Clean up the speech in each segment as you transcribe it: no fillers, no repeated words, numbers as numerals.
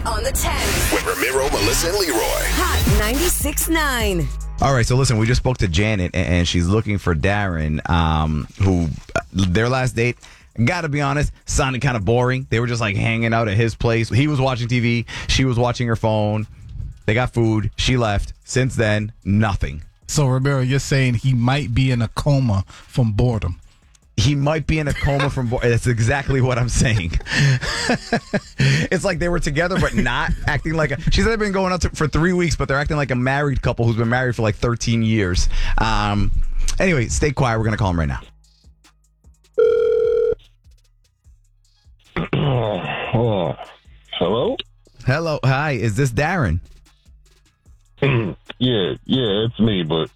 on the 10. With Ramiro, Melissa, and Leroy. Hot 96.9. All right, so listen, we just spoke to Janet, and she's looking for Darren, who their last date, gotta be honest, sounded kind of boring. They were just like hanging out at his place. He was watching TV. She was watching her phone. They got food. She left. Since then, nothing. So, Romero, you're saying he might be in a coma from boredom. He might be in a coma from boredom. That's exactly what I'm saying. It's like they were together, but not acting like a... She said they've been going out for 3 weeks, but they're acting like a married couple who's been married for like 13 years. Anyway, stay quiet. We're going to call him right now. Hello? Hello. Hi. Is this Darren? Yeah, it's me, but...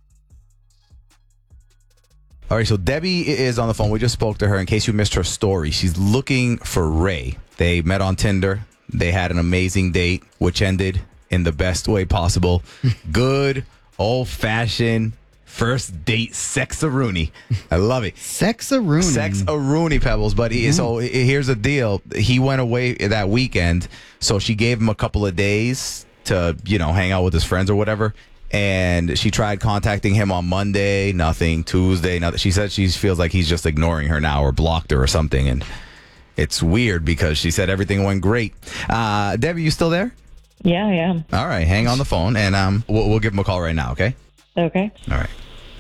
All right, so Debbie is on the phone. We just spoke to her. In case you missed her story, she's looking for Ray. They met on Tinder. They had an amazing date, which ended in the best way possible. Good, old-fashioned first date sex-a-rooney. I love it. Sex-a-rooney. Sex-a-rooney, Pebbles. But so here's the deal. He went away that weekend, so she gave him a couple of days to, hang out with his friends or whatever. And she tried contacting him on Monday, nothing. Tuesday, nothing. She said she feels like he's just ignoring her now or blocked her or something. And it's weird because she said everything went great. Debbie, you still there? Yeah, I am. All right, hang on the phone, and we'll give him a call right now, okay? Okay. All right.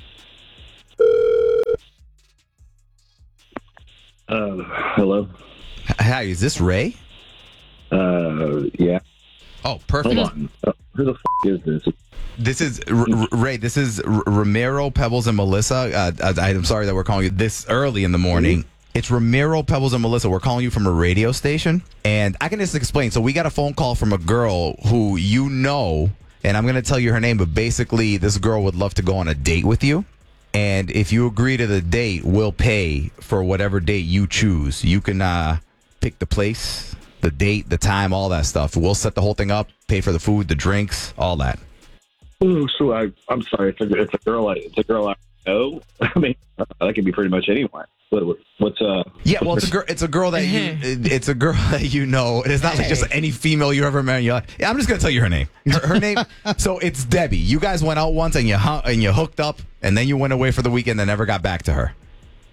Hello? Hi, is this Ray? Yeah. Oh, perfect. Hold on. Who the is this? This is Ray. This is Ramiro, Pebbles, and Melissa. I'm sorry that we're calling you this early in the morning. It's Ramiro, Pebbles, and Melissa. We're calling you from a radio station. And I can just explain. So we got a phone call from a girl who and I'm going to tell you her name, but basically this girl would love to go on a date with you. And if you agree to the date, we'll pay for whatever date you choose. You can pick the place, the date, the time, all that stuff. We'll set the whole thing up, pay for the food, the drinks, all that. Ooh, so I'm sorry. It's a girl I know. I mean, that could be pretty much anyone. What's Yeah, well, it's a girl that it's a girl that you know. It's not like just any female you ever met. And you're like, yeah, I'm just gonna tell you her name. Her name. So it's Debbie. You guys went out once and you hooked up, and then you went away for the weekend and never got back to her.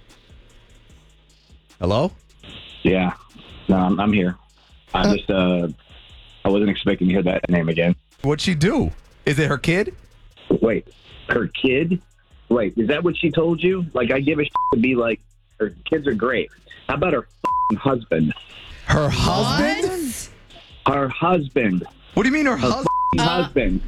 Hello? Yeah. No, I'm here. I just I wasn't expecting to hear that name again. What'd she do? Is it her kid? Wait, her kid? Wait, is that what she told you? Like, I give a shit to be like, her kids are great. How about her husband? Her husband? Her husband. What do you mean her husband? Husband.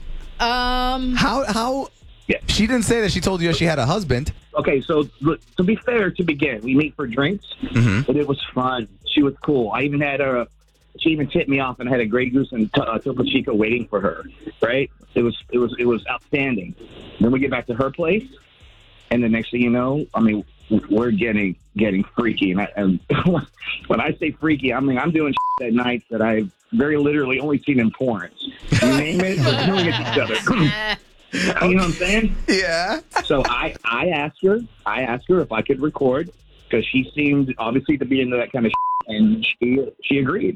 How? Yeah. She didn't say that she told you she had a husband. Okay, so look, to be fair, to begin, we meet for drinks, but it was fun. She was cool. I even had she even tipped me off and had a Grey Goose and Topo Chico waiting for her. Right? It was outstanding. Then we get back to her place, and the next thing you know, I mean, we're getting freaky. And when I say freaky, I mean I'm doing shit at nights that I've very literally only seen in porns. You name it, we're doing it to each other. You know what I'm saying? Yeah. So I asked her if I could record because she seemed obviously to be into that kind of shit, and she agreed.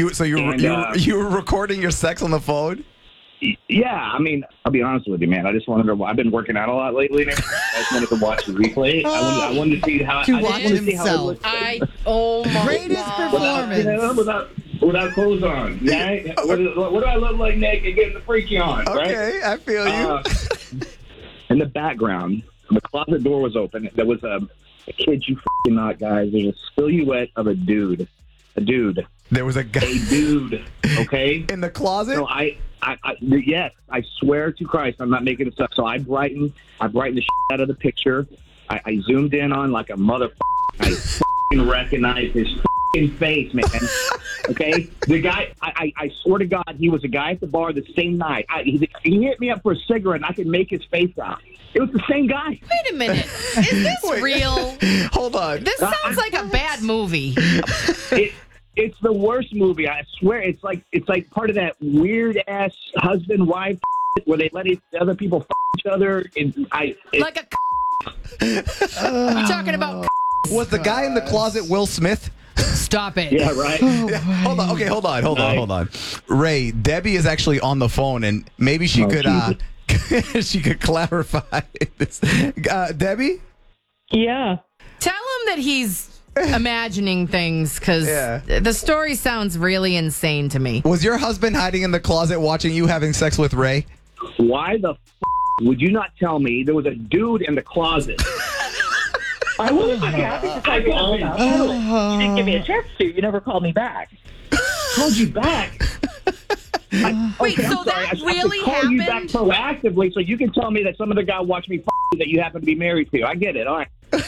You were recording your sex on the phone? Yeah, I mean, I'll be honest with you, man. I just wanted to. I've been working out a lot lately. And I just wanted to watch the replay. I wanted to see how. To watch himself. Oh my Greatest God. performance. Without clothes on. Right? What do I look like naked getting the freaky on? Okay, right? I feel you. In the background, the closet door was open. There was a kid you f***ing not, guys. There's a silhouette of a dude. A dude. There was a guy. A dude. Okay? In the closet? So yes, I swear to Christ, I'm not making this up. So I brightened the shit out of the picture. I zoomed in on like a motherfucker. I f***ing recognized his f***ing face, man. Okay? The guy, I swear to God, he was a guy at the bar the same night. He hit me up for a cigarette, and I could make his face out. It was the same guy. Wait a minute. Is this real? Hold on. This sounds like a bad movie. It's the worst movie. I swear. It's like part of that weird ass husband wife where they let other people f each other. Like a. You talking about? Was the guy in the closet Will Smith? Stop it. Yeah, right. Hold on. Okay, hold on. Ray, Debbie is actually on the phone, and maybe she could she could clarify this. Debbie? Yeah. Tell him that he's imagining things because Yeah. the story sounds really insane to me. Was your husband hiding in the closet watching you having sex with Ray? Why the would you not tell me there was a dude in the closet? I was happy to tell you all about it. You didn't give me a chance to. You never called me back. Called you back. Wait, Okay, so I'm sorry. that I should really call you back happened? proactively so you can tell me that some other guy watched me that you happen to be married to. I get it. All right.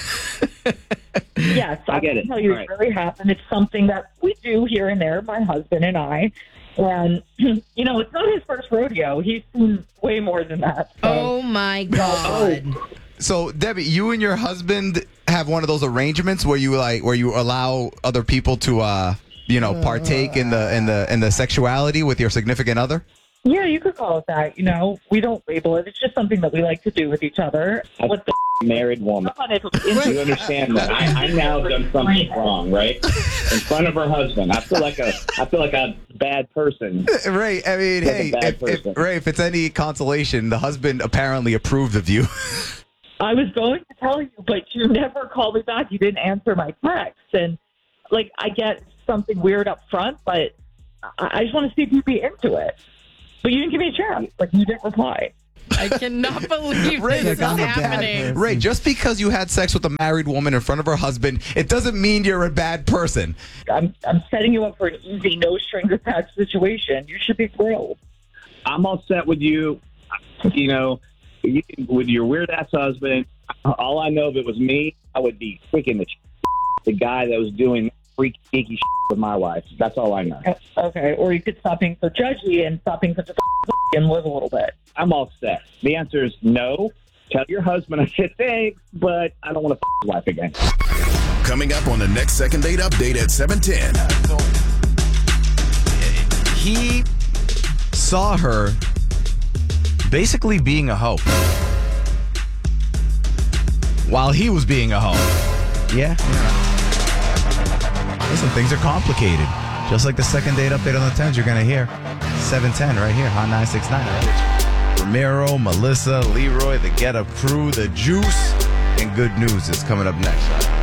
Yes, I get can it. tell you All it right. really happened. It's something that we do here and there, my husband and I. And, it's not his first rodeo. He's seen way more than that. So. Oh my God. So, Debbie, you and your husband have one of those arrangements where you allow other people to partake in the sexuality with your significant other? Yeah, you could call it that. We don't label it. It's just something that we like to do with each other. What the married woman? You understand that I now done something wrong, right? In front of her husband. I feel like a bad person. Ray, I mean, Like a hey, bad person. Ray, if it's any consolation, the husband apparently approved of you. I was going to tell you, but you never called me back. You didn't answer my text. And, I get something weird up front, but I just want to see if you'd be into it. But you didn't give me a chance. You didn't reply. I cannot believe Ray, this is I'm a bad happening. Ray, just because you had sex with a married woman in front of her husband, it doesn't mean you're a bad person. I'm setting you up for an easy, no strings attached situation. You should be thrilled. I'm all set with you. With your weird ass husband. All I know, if it was me, I would be freaking the guy that was doing freaky shit with my wife. That's all I know. Okay, or you could stop being so judgy and stop being such a and live a little bit. I'm all set. The answer is no. Tell your husband I said thanks, but I don't want to his wife again. Coming up on the next Second Date Update at 7:10. He saw her basically being a hoe while he was being a hoe. Yeah. Listen, things are complicated. Just like the Second Date Update on the 10s you're going to hear. 7:10 right here, Hot 969. Right? Ramiro, Melissa, Leroy, the Get Up crew, the Juice, and good news is coming up next.